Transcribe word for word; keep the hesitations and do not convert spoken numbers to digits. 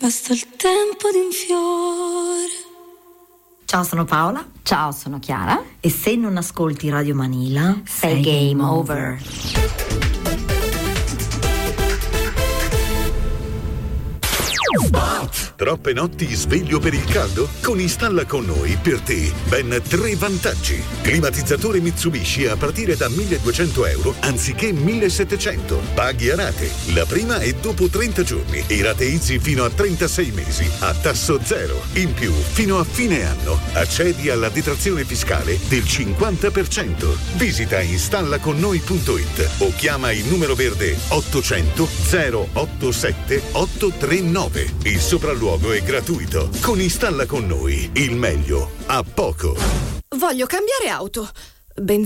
basta il tempo di un fiore. Ciao, sono Paola. Ciao, sono Chiara. E se non ascolti Radio Manila, sei game over. Troppe notti sveglio per il caldo? Con Installa con noi per te ben tre vantaggi. Climatizzatore Mitsubishi a partire da milleduecento euro anziché millesettecento. Paghi a rate. La prima è dopo trenta giorni e rateizzi fino a trentasei mesi a tasso zero. In più, fino a fine anno, accedi alla detrazione fiscale del cinquanta per cento. Visita installaconnoi punto it o chiama il numero verde ottocento zero ottantasette ottocentonovantanove. Il sopralluogo è gratuito. Con Installa con noi, il meglio a poco. Voglio cambiare auto.